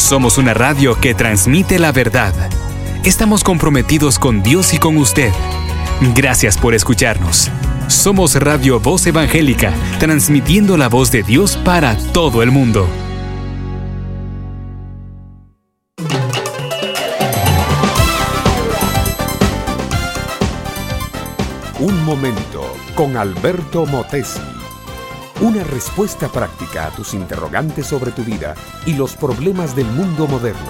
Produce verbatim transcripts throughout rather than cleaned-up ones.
Somos una radio que transmite la verdad. Estamos comprometidos con Dios y con usted. Gracias por escucharnos. Somos Radio Voz Evangélica, transmitiendo la voz de Dios para todo el mundo. Un momento con Alberto Motesi. Una respuesta práctica a tus interrogantes sobre tu vida y los problemas del mundo moderno.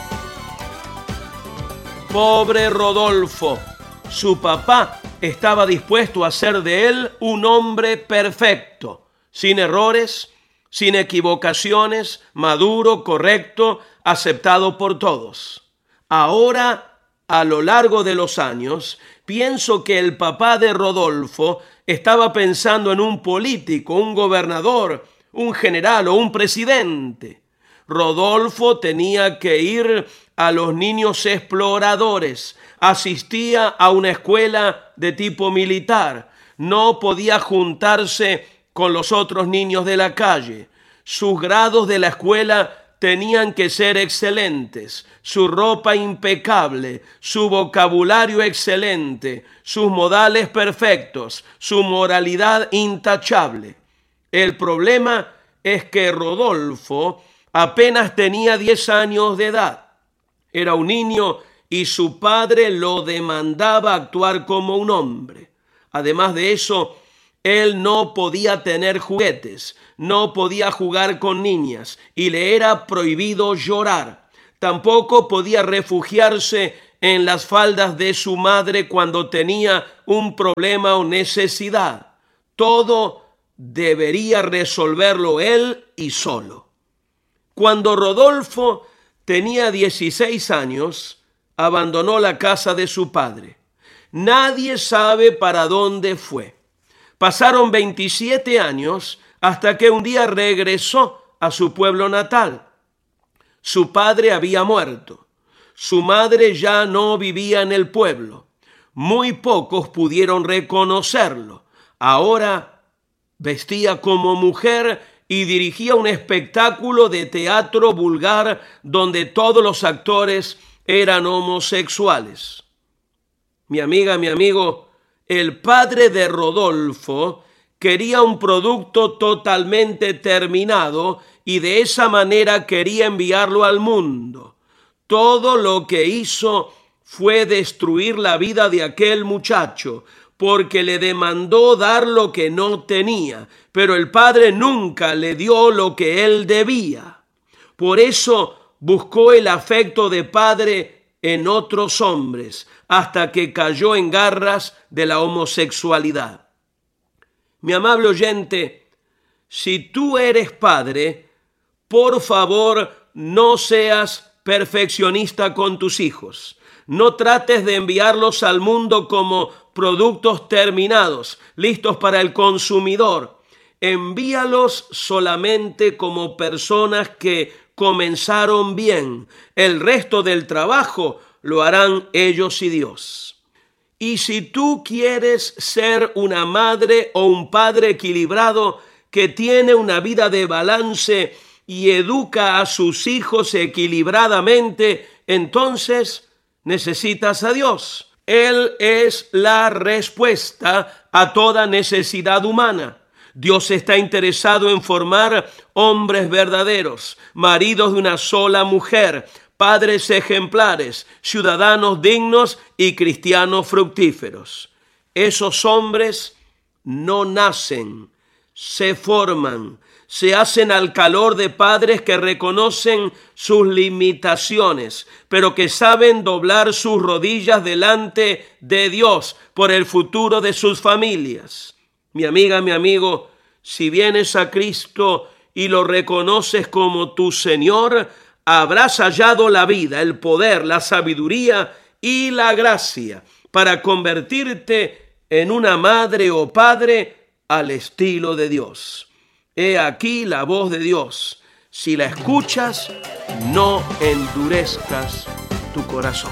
Pobre Rodolfo. Su papá estaba dispuesto a hacer de él un hombre perfecto, sin errores, sin equivocaciones, maduro, correcto, aceptado por todos. Ahora, a lo largo de los años, pienso que el papá de Rodolfo estaba pensando en un político, un gobernador, un general o un presidente. Rodolfo tenía que ir a los niños exploradores, asistía a una escuela de tipo militar, no podía juntarse con los otros niños de la calle. Sus grados de la escuela tenían que ser excelentes, su ropa impecable, su vocabulario excelente, sus modales perfectos, su moralidad intachable. El problema es que Rodolfo apenas tenía diez años de edad. Era un niño y su padre lo demandaba actuar como un hombre. Además de eso, él no podía tener juguetes, no podía jugar con niñas y le era prohibido llorar. Tampoco podía refugiarse en las faldas de su madre cuando tenía un problema o necesidad. Todo debería resolverlo él y solo. Cuando Rodolfo tenía dieciséis años, abandonó la casa de su padre. Nadie sabe para dónde fue. Pasaron veintisiete años hasta que un día regresó a su pueblo natal. Su padre había muerto. Su madre ya no vivía en el pueblo. Muy pocos pudieron reconocerlo. Ahora vestía como mujer y dirigía un espectáculo de teatro vulgar donde todos los actores eran homosexuales. Mi amiga, mi amigo, el padre de Rodolfo quería un producto totalmente terminado y de esa manera quería enviarlo al mundo. Todo lo que hizo fue destruir la vida de aquel muchacho, porque le demandó dar lo que no tenía, pero el padre nunca le dio lo que él debía. Por eso buscó el afecto de padre en otros hombres, hasta que cayó en garras de la homosexualidad. Mi amable oyente, si tú eres padre, por favor no seas perfeccionista con tus hijos. No trates de enviarlos al mundo como productos terminados, listos para el consumidor. Envíalos solamente como personas que comenzaron bien. El resto del trabajo lo harán ellos y Dios. Y si tú quieres ser una madre o un padre equilibrado que tiene una vida de balance y educa a sus hijos equilibradamente, entonces necesitas a Dios. Él es la respuesta a toda necesidad humana. Dios está interesado en formar hombres verdaderos, maridos de una sola mujer, padres ejemplares, ciudadanos dignos y cristianos fructíferos. Esos hombres no nacen, se forman, se hacen al calor de padres que reconocen sus limitaciones, pero que saben doblar sus rodillas delante de Dios por el futuro de sus familias. Mi amiga, mi amigo, si vienes a Cristo y lo reconoces como tu Señor, habrás hallado la vida, el poder, la sabiduría y la gracia para convertirte en una madre o padre al estilo de Dios. He aquí la voz de Dios. Si la escuchas, no endurezcas tu corazón.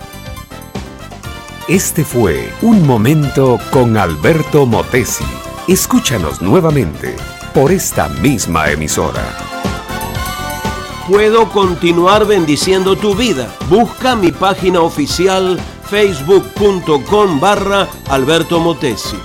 Este fue Un Momento con Alberto Motesi. Escúchanos nuevamente por esta misma emisora. puedo continuar bendiciendo tu vida. Busca mi página oficial facebook.com barra Alberto Motesi.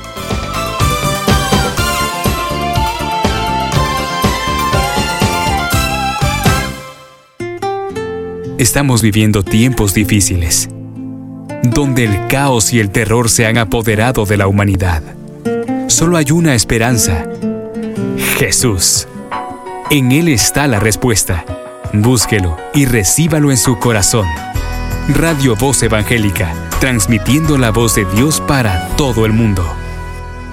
Estamos viviendo tiempos difíciles, donde el caos y el terror se han apoderado de la humanidad. Solo hay una esperanza: Jesús. En Él está la respuesta. Búsquelo y recíbalo en su corazón. Radio Voz Evangélica, transmitiendo la voz de Dios para todo el mundo.